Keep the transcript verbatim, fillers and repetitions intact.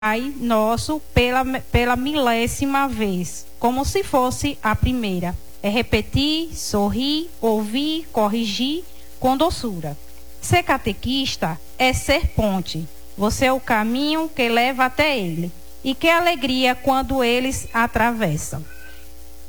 Pai Nosso pela, pela milésima vez, como se fosse a primeira. É repetir, sorrir, ouvir, corrigir com doçura. Ser catequista é ser ponte. Você é o caminho que leva até ele. E que alegria quando eles atravessam.